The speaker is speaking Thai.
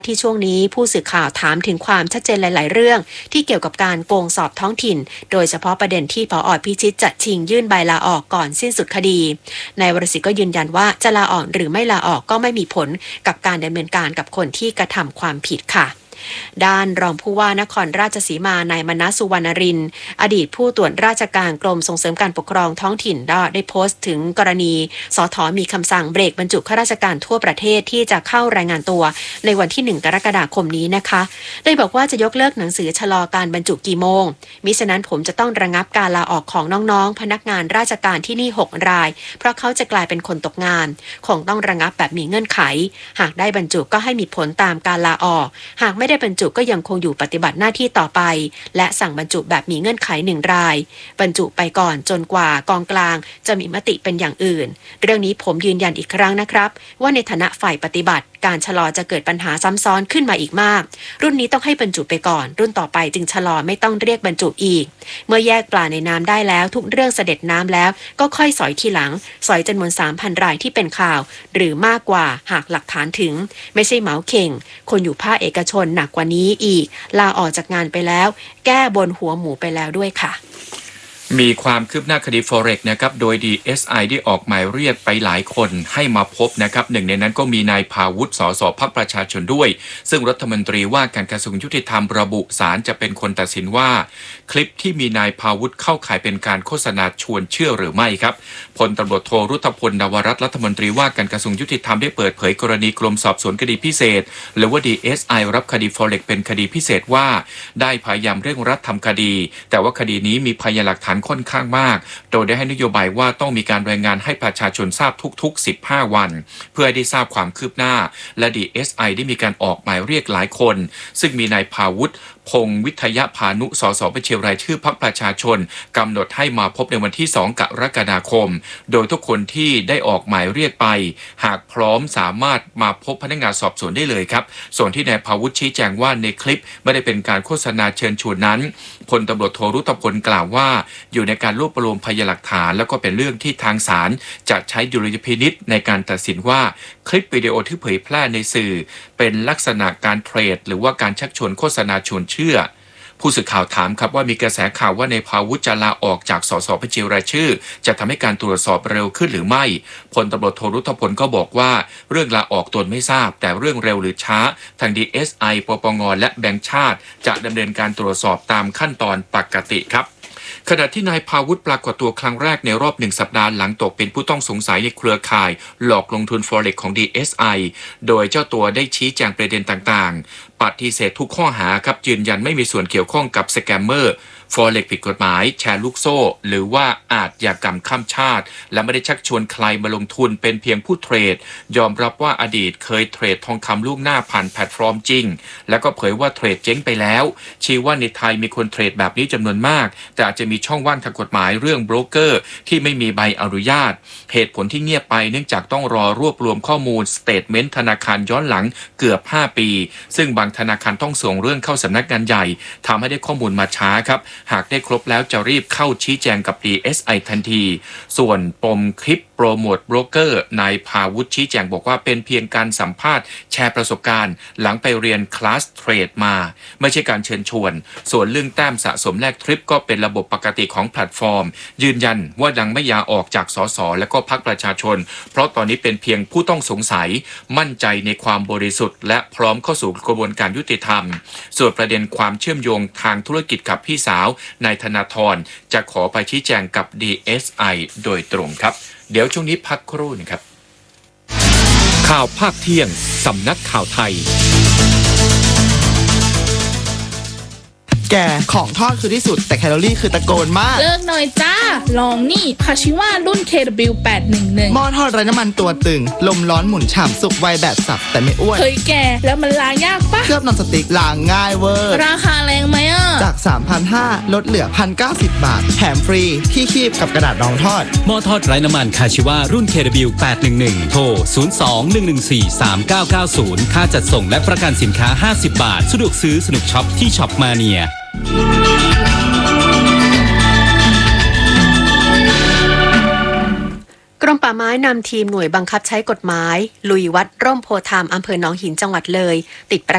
ที่ช่วงนี้ผู้สื่อข่าวถามถึงความชัดเจนหลายๆเรื่องที่เกี่ยวกับการโกงสอบท้องถิ่นโดยเฉพาะประเด็นที่ผอ.พิชิตจะชิงยื่นใบลาออกก่อนสิ้นสุดคดีนายวรศิษฐ์ก็ยืนยันว่าจะลาออกหรือไม่ลาออกก็ไม่มีผลกับการดำเนินการกับคนที่กระทำความผิดค่ะด้านรองผู้ว่านครราชสีมานายมนัส สุวรรณรินทร์อดีตผู้ตรวจราชการกรมส่งเสริมการปกครองท้องถิ่นได้โพสต์ถึงกรณีสท.มีคำสั่งเบรกบรรจุข้าราชการทั่วประเทศที่จะเข้ารายงานตัวในวันที่1 กรกฎาคมนี้นะคะโดยบอกว่าจะยกเลิกหนังสือชะลอการบรรจุกี่โมงมิฉะนั้นผมจะต้องระงับการลาออกของน้องๆพนักงานราชการที่นี่6 รายเพราะเขาจะกลายเป็นคนตกงานคงต้องระงับแบบมีเงื่อนไขหากได้บรรจุก็ให้มีผลตามการลาออกหากไม่ได้บรรจุก็ยังคงอยู่ปฏิบัติหน้าที่ต่อไปและสั่งบรรจุแบบมีเงื่อนไข1 รายบรรจุไปก่อนจนกว่ากองกลางจะมีมติเป็นอย่างอื่นเรื่องนี้ผมยืนยันอีกครั้งนะครับว่าในฐานะฝ่ายปฏิบัติการชะลอจะเกิดปัญหาซ้ำซ้อนขึ้นมาอีกมากรุ่นนี้ต้องให้บรรจุไปก่อนรุ่นต่อไปจึงชะลอไม่ต้องเรียกบรรจุอีกเมื่อแยกปลาในน้ำได้แล้วทุกเรื่องเสด็จน้ำแล้วก็ค่อยสอยทีหลังสอยจำนวน 3,000 รายที่เป็นข่าวหรือมากกว่าหากหลักฐานถึงไม่ใช่เหมาเข่งคนอยู่ภาคเอกชนหนักกว่านี้อีกลาออกจากงานไปแล้วแก้บนหัวหมูไปแล้วด้วยค่ะมีความคืบหน้าคดี Forex นะครับโดย DSI ได้ออกหมายเรียกไปหลายคนให้มาพบนะครับหนึ่งในนั้นก็มีนายภาวุฒิสสพรรคประชาชนด้วยซึ่งรัฐมนตรีว่าการกระทรวงยุติธรรมระบุศาลจะเป็นคนตัดสินว่าคลิปที่มีนายภาวุฒิเข้าข่ายเป็นการโฆษณาชวนเชื่อหรือไม่ครับพลตำรวจโทรุตพล นวรัตน์รัฐมนตรีว่าการกระทรวงยุติธรรมได้เปิดเผยกรณีกรมสอบสวนคดีพิเศษหรือว่า DSI รับคดี Forex เป็นคดีพิเศษว่าได้พยายามเร่งรัดทำคดีแต่ว่าคดีนี้มีพยานหลักฐานค่อนข้างมากโดยได้ให้นโยบายว่าต้องมีการรายงานให้ประชาชนทราบทุกๆ15 วันเพื่อให้ได้ทราบความคืบหน้าและ DSI ได้มีการออกหมายเรียกหลายคนซึ่งมีนายภาวุฒิพงศ์วิทยพานุสสบัญชีรายชื่อพรรคประชาชนกำหนดให้มาพบในวันที่2 กรกฎาคมโดยทุกคนที่ได้ออกหมายเรียกไปหากพร้อมสามารถมาพบพนักงานสอบสวนได้เลยครับส่วนที่นายภาวุฒิชี้แจงว่าในคลิปไม่ได้เป็นการโฆษณาเชิญชวนนั้นพลตำรวจโทรุตพลกล่าวว่าอยู่ในการรวบรวมพยานหลักฐานแล้วก็เป็นเรื่องที่ทางศาลจะใช้ดุลยพินิจในการตัดสินว่าคลิปวิดีโอที่เผยแพร่ในสื่อเป็นลักษณะการเทรดหรือว่าการชักชวนโฆษณาชวนเชื่อผู้สื่อข่าวถามครับว่ามีกระแสข่าวว่าในภาวุฒิจะลาออกจากสสบัญชีรายชื่อจะทำให้การตรวจสอบเร็วขึ้นหรือไม่พลตำรวจโทรุตพลก็บอกว่าเรื่องลาออกตนไม่ทราบแต่เรื่องเร็วหรือช้าทาง DSI ปปงและแบงก์ชาติจะดำเนินการตรวจสอบตามขั้นตอนปกติครับขณะที่นายภาวุฒิปรากฏตัวครั้งแรกในรอบ1 สัปดาห์หลังตกเป็นผู้ต้องสงสัยในเครือข่ายหลอกลงทุน Forex ของ DSI โดยเจ้าตัวได้ชี้แจงประเด็นต่างๆปฏิเสธทุกข้อหาครับยืนยันไม่มีส่วนเกี่ยวข้องกับสแกมเมอร์Forex ผิดกฎหมายแชร์ลูกโซ่หรือว่าอาชญากรรมข้ามชาติและไม่ได้ชักชวนใครมาลงทุนเป็นเพียงผู้เทรดยอมรับว่าอดีตเคยเทรดทองคำล่วงหน้าผ่านแพลตฟอร์มจริงแล้วก็เผยว่าเทรดเจ๊งไปแล้วชี้ว่าในไทยมีคนเทรดแบบนี้จำนวนมากแต่อาจจะมีช่องว่างทางกฎหมายเรื่องโบรกเกอร์ที่ไม่มีใบอนุญาตเหตุผลที่เงียบไปเนื่องจากต้องรวบรวมข้อมูลสเตทเมนต์ธนาคารย้อนหลังเกือบ5 ปีซึ่งบางธนาคารต้องส่งเรื่องเข้าสำนักงานใหญ่ทำให้ได้ข้อมูลมาช้าครับหากได้ครบแล้วจะรีบเข้าชี้แจงกับ DSI ทันทีส่วนปมคลิปโปรโมทโบรกเกอร์นายภาวุฒิชี้แจงบอกว่าเป็นเพียงการสัมภาษณ์แชร์ประสบการณ์หลังไปเรียนคลาสเทรดมาไม่ใช่การเชิญชวนส่วนเรื่องแต้มสะสมแลกทริปก็เป็นระบบปกติของแพลตฟอร์มยืนยันว่ายังไม่อยากออกจากสสและก็พรรคประชาชนเพราะตอนนี้เป็นเพียงผู้ต้องสงสัยมั่นใจในความบริสุทธิ์และพร้อมเข้าสู่กระบวนการยุติธรรมส่วนประเด็นความเชื่อมโยงทางธุรกิจกับพี่สาวนายธนาธรจะขอไปชี้แจงกับ DSI โดยตรงครับเดี๋ยวช่วงนี้พักครู่นึงครับข่าวภาคเที่ยงสำนักข่าวไทยแกของทอดคือที่สุดแต่แคลอรี่คือตะโกนมากเลิกหน่อยจ้าลองนี่คาชิว่ารุ่น KW811 หม้อทอดไร้น้ำมันตัวตึงลมร้อนหมุนฉ่ำสุกไวแบบสับแต่ไม่อ้วนเฮ้ยแกแล้วมันล้างยากปะเคลือบนอนสติ๊กล้างง่ายเวอร์ราคาแรงไหมอ่ะจาก 3,500 ลดเหลือ 1,090 บาทแถมฟรีที่คีบกับกระดาษรองทอดหม้อทอดไร้น้ำมันคาชิว่ารุ่น KW811 โทร 02-114-3990 ค่าจัดส่งและประกันสินค้า50 บาทสะดวกซื้อสนุกช็อปที่ช็อปมาเนียกรมป่าไม้นำทีมหน่วยบังคับใช้กฎหมายลุยวัดร่มโพธิ์ธรรมอำเภอหนองหินจังหวัดเลยติดประ